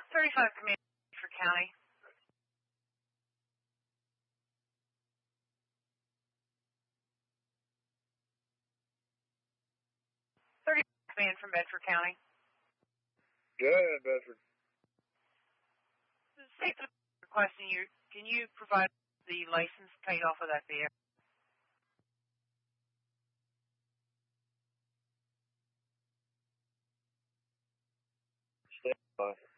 35 Command for County. Command from Bedford County. Go ahead, Bedford. State requesting you. Can you provide the license paid off of that vehicle? Stand by.